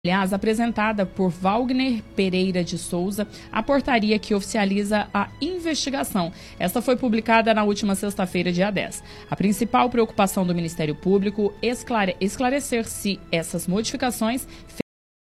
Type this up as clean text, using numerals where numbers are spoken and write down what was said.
Aliás, apresentada por Wagner Pereira de Souza, a portaria que oficializa a investigação. Esta foi publicada na última sexta-feira, dia 10. A principal preocupação do Ministério Público é esclarecer se essas modificações